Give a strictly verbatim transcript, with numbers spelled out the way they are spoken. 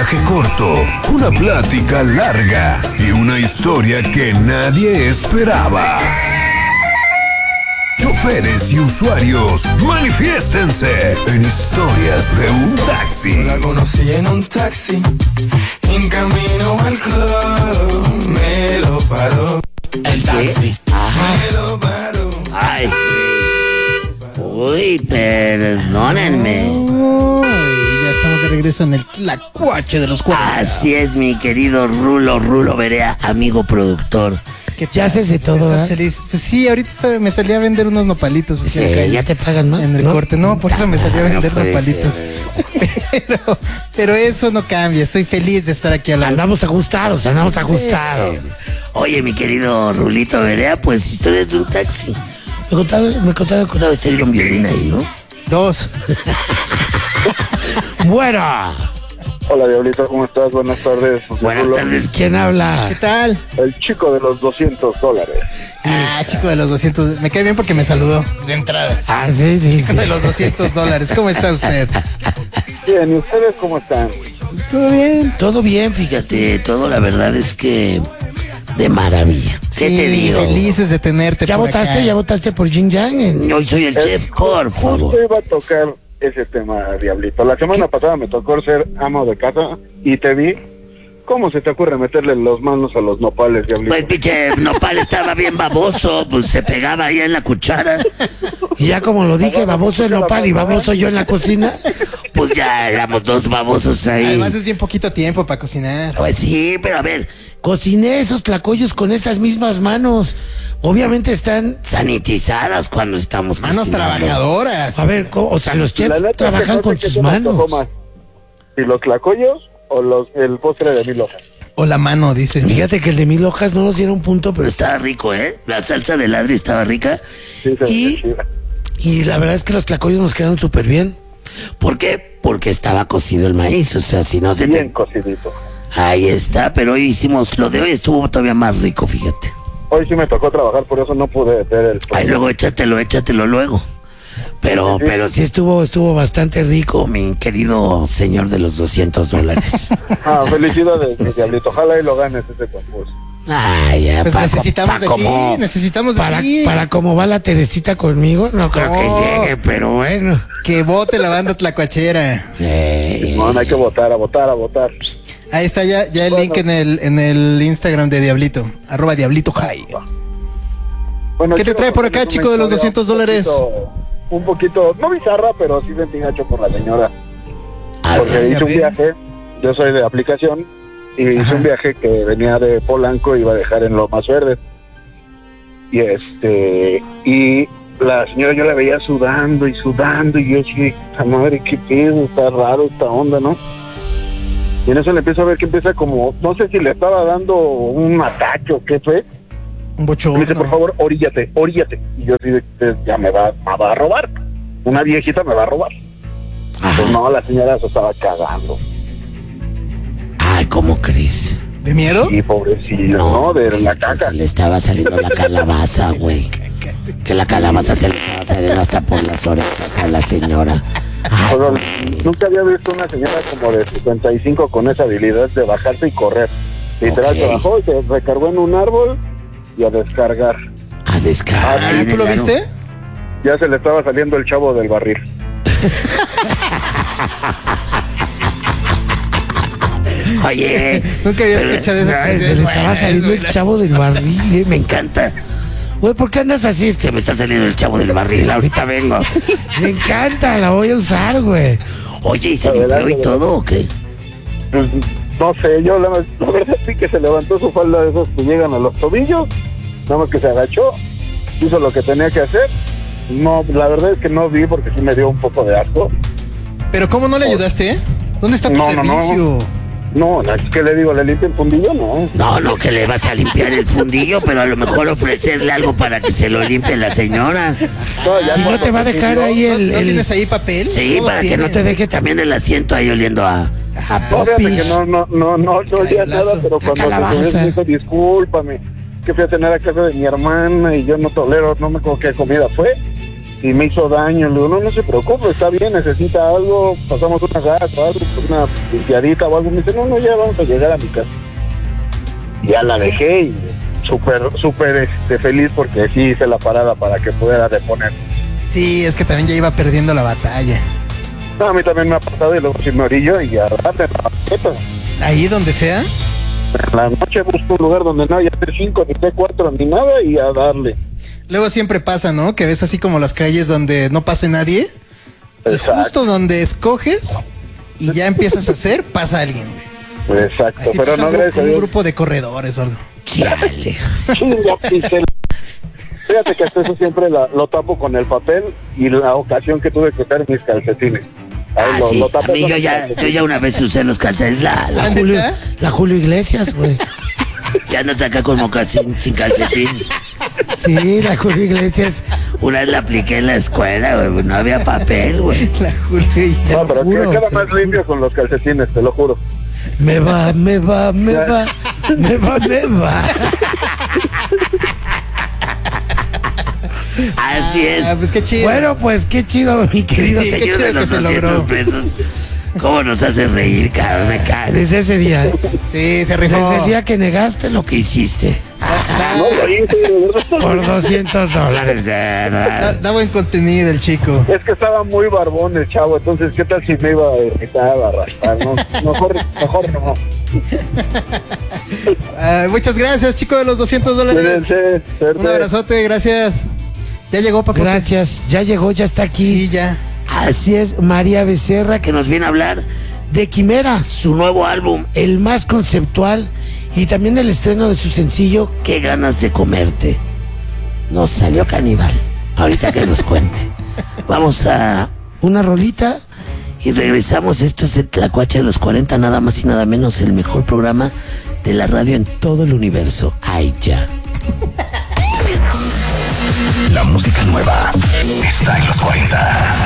viaje corto, una plática larga y una historia que nadie esperaba. Choferes y usuarios, manifiéstense en Historias de un Taxi. La conocí en un taxi, en camino al club, me lo paró. El taxi. Ajá. Me lo paró. Ay. Uy, perdónenme. Uy, ya estamos de regreso en el tlacuache de los cuarenta. Así es, mi querido Rulo, Rulo Berea, amigo productor. ¿Qué Ya haces de todo, ¿Estás ¿verdad? feliz? Pues sí, ahorita estaba- me salí a vender unos nopalitos. así Sí, acá ¿ya te pagan más? En el ¿no? corte, no, por eso me salí a No vender puede nopalitos. ser. Pero, pero eso no cambia, estoy feliz de estar aquí al lado. Andamos ajustados, andamos ajustados. Oye, mi querido Rulito Berea, pues Historias de un Taxi. Me contaron, me contaron que una vez Te dieron violín ahí, ¿no? Dos. Bueno, Hola, Diablito, ¿cómo estás? Buenas tardes. José Buenas Rulo, tardes. ¿quién habla? ¿Qué tal? El chico de los doscientos dólares. Ah, chico de los doscientos. Me cae bien porque me saludó de entrada. Ah, sí, sí, Chico sí. de los doscientos dólares. ¿Cómo está usted? Bien, ¿y ustedes cómo están? ¿Todo bien? Todo bien, fíjate, todo la verdad es que de maravilla. ¿Qué Sí, te digo? felices de tenerte ¿Ya por votaste? acá. ¿Ya votaste por Jin Yang? En- Hoy soy el chef, por Justo favor. iba a tocar ese tema, Diablito. La semana pasada me tocó ser amo de casa y te vi. ¿Cómo se te ocurre meterle las manos a los nopales, Diablito? Pues pinche nopal estaba bien baboso, pues se pegaba ahí en la cuchara. Y ya como lo dije, baboso el nopal y baboso yo en la cocina. Pues ya éramos dos babosos ahí. Además es bien poquito tiempo para cocinar. Pues sí, pero a ver, Cociné esos tlacoyos con esas mismas manos. Obviamente están... sanitizadas cuando estamos Manos cocinando. trabajadoras. A ver, co- o sea, los chefs La neta, trabajan ¿qué con cosa sus que te manos. antojó más? ¿Y los tlacoyos o los, el postre de mil hojas? O la mano, dice. Fíjate que el de mil hojas no nos dieron punto, pero Pero está... estaba rico, ¿eh? La salsa de ladri estaba rica. Sí, se Y- ve chida. Y la verdad es que los tlacoyos nos quedaron súper bien. ¿Por qué? Porque estaba cocido el maíz, o sea, si no se Bien te... cocidito. Ahí está, pero hoy hicimos, lo de hoy estuvo todavía más rico, fíjate. Hoy sí me tocó trabajar, por eso no pude ver el... Ay, luego échatelo, échatelo luego. Pero, pero sí estuvo, estuvo bastante rico, mi querido señor de los doscientos dólares. Ah, felicidades, mi Diablito. Ojalá y lo ganes ese concurso. Ay, ya, Pues pa- necesitamos pa- de como- ti, necesitamos de Para, ti. para cómo va la Teresita conmigo, no creo que No. llegue, pero bueno. Que vote la banda tlacuachera. Eh, No, no hay que votar, a votar, a votar. Ahí está ya, ya el Bueno. link en el, en el Instagram de Diablito. Arroba Diablito High. Bueno, ¿Qué te quiero trae por acá, contarles una chico de los historia doscientos dólares? Un poquito, un poquito, no bizarra, pero sí sentí gacho por la señora. a Porque ver, ya hice un ve. viaje, yo soy de aplicación, y hice Ajá. un viaje que venía de Polanco y iba a dejar en Lomas Verdes. Y este, y la señora yo la veía sudando y sudando, y yo dije, esta madre, qué pedo, está raro esta onda, ¿no? Y en eso le empiezo a ver que empieza como, no sé si le estaba dando un ataque o qué fue. Un Me bochorno. dice, por favor, oríllate, oríllate. Y yo así, de, de, ya me va, me va a robar. Una viejita me va a robar. Pues no, la señora se estaba cagando. ay, ¿cómo crees? ¿De miedo? Y pobrecillo, ¿no? De la que caca. se le estaba saliendo la calabaza, güey. Que la calabaza se le estaba saliendo hasta por las orejas a la señora. Ay, O sea, güey. nunca había visto una señora como de cincuenta y cinco con esa habilidad de bajarse y correr. Literal, Ok. se bajó y se recargó en un árbol y a descargar. A descargar. Ah, en ¿tú el lo aro. viste? Ya se le estaba saliendo el chavo del barril. Oye. Nunca había pero- escuchado esa Ay, se expresión. le estaba saliendo el chavo del barril, eh, Me encanta. Güey, ¿por qué andas así? Es que me está saliendo el chavo del barril. Ahorita vengo. Me encanta, la voy a usar, güey. Oye, ¿y se Adelante, limpió y todo o qué? Pues, no sé, yo la, la verdad sí que se levantó su falda de esos que llegan a los tobillos, nada más que se agachó, hizo lo que tenía que hacer. No, la verdad es que no vi porque sí me dio un poco de asco. Pero ¿cómo no le ayudaste? eh? ¿Dónde está tu No, no, no. servicio? No, no, es que le digo, le limpio el fundillo, no. No, no, que le vas a limpiar el fundillo, pero a lo mejor ofrecerle algo para que se lo limpie la señora. No, ya Si no cuando te va a me dejar pidió- ahí ¿No, el... no el- tienes ahí papel? Sí, Todos para que no tienen. te deje también el asiento ahí oliendo a, a No, fíjate popis. que no, no, no, no, no olía Calabazo. nada, pero cuando calabaza. se me dijo, discúlpame, que fui a cenar a casa de mi hermana y yo no tolero, no me acuerdo qué comida fue. y me hizo daño. Le digo, no, no se preocupe, está bien, necesita algo, pasamos una gas o algo, una limpiadita o algo. Me dice, no, no, ya vamos a llegar a mi casa. Y ya la dejé y súper, súper este, feliz porque sí hice la parada para que pudiera reponer. Sí, es que también ya iba perdiendo la batalla. No, a mí también me ha pasado y luego si me orillo y a darle la paqueta. Ahí donde sea. En la noche busco un lugar donde no haya T cinco, ni T cuatro, ni nada y a darle. Luego siempre pasa, ¿no? Que ves así como las calles donde no pase nadie. Y Exacto. justo donde escoges y ya empiezas a hacer, pasa alguien, güey. Exacto, Así pero pasa no un, gracias a un Dios. grupo de corredores o algo. Chale. Chinga, pisé. Fíjate que hasta eso siempre la- lo tapo con el papel y la ocasión que tuve que usar mis calcetines. Ahí Ah, lo, sí, lo tapo a mí con yo mis ya, calcetines. yo ya una vez usé los calcetines. La, la, ¿Ah, Julio, neta? la Julio Iglesias, güey. Ya andas acá con mocasín sin calcetín. Sí, la Julio Iglesias. Una vez la apliqué en la escuela, güey. No había papel, güey. La Julio. Te No, lo pero juro, que queda te más lo limpio con los calcetines, te lo juro. Me va, me va, me va, me va, me va. Así es. Ah, pues qué chido. Bueno, pues qué chido, mi querido Sí, qué señor. Señor chido de que los se logró. doscientos pesos. ¿Cómo nos hace reír, cabrón? Me cae. Desde ese día, ¿eh? Sí, se rifó. Desde el día que negaste lo que hiciste. No lo hice, de verdad. Por doscientos dólares. de Da, verdad. da buen contenido el chico. Es que estaba muy barbón el chavo, entonces ¿qué tal si me iba a invitar a arrastrar? No, mejor, mejor no. Ah, muchas gracias, chico de los doscientos dólares. Cuídense, suerte. Un abrazote, gracias. Ya llegó, papá. Gracias, ya llegó, ya está aquí. Sí, ya. Así es, María Becerra, Que nos viene a hablar de Quimera, su nuevo álbum. el más conceptual, y también el estreno de su sencillo. Qué ganas de comerte. Nos salió caníbal. Ahorita que nos cuente. Vamos a... Una rolita. Y regresamos. Esto es el Tlacuache de los cuarenta, nada más y nada menos el mejor programa de la radio en todo el universo. Ay, ya. La música nueva está en los cuarenta.